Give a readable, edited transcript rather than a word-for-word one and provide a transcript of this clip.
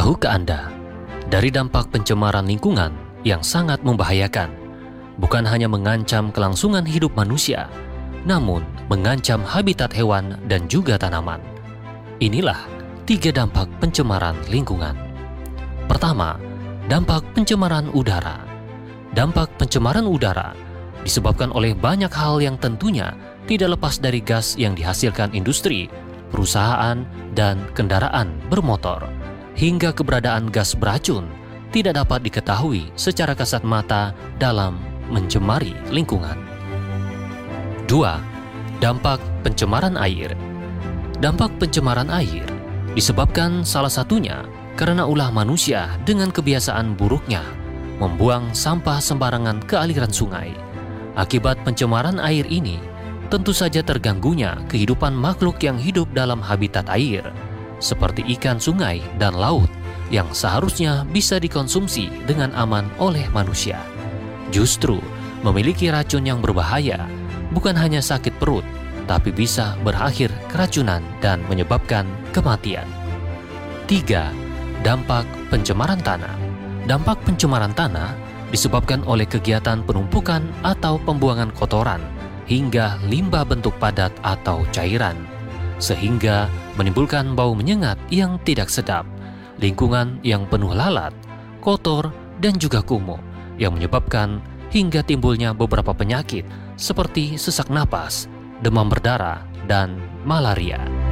Tahukah Anda, dari dampak pencemaran lingkungan yang sangat membahayakan, bukan hanya mengancam kelangsungan hidup manusia, namun mengancam habitat hewan dan juga tanaman. Inilah 3 dampak pencemaran lingkungan. Pertama, dampak pencemaran udara. Dampak pencemaran udara disebabkan oleh banyak hal yang tentunya tidak lepas dari gas yang dihasilkan industri, perusahaan, dan kendaraan bermotor. Hingga keberadaan gas beracun tidak dapat diketahui secara kasat mata dalam mencemari lingkungan. 2. Dampak pencemaran air. Dampak pencemaran air disebabkan salah satunya karena ulah manusia dengan kebiasaan buruknya membuang sampah sembarangan ke aliran sungai. Akibat pencemaran air ini, tentu saja terganggunya kehidupan makhluk yang hidup dalam habitat air, seperti ikan sungai dan laut yang seharusnya bisa dikonsumsi dengan aman oleh manusia. Justru memiliki racun yang berbahaya, bukan hanya sakit perut, tapi bisa berakhir keracunan dan menyebabkan kematian. 3. Dampak pencemaran tanah. Dampak pencemaran tanah disebabkan oleh kegiatan penumpukan atau pembuangan kotoran hingga limbah bentuk padat atau cairan, sehingga menimbulkan bau menyengat yang tidak sedap, lingkungan yang penuh lalat, kotor, dan juga kumuh, yang menyebabkan hingga timbulnya beberapa penyakit seperti sesak napas, demam berdarah, dan malaria.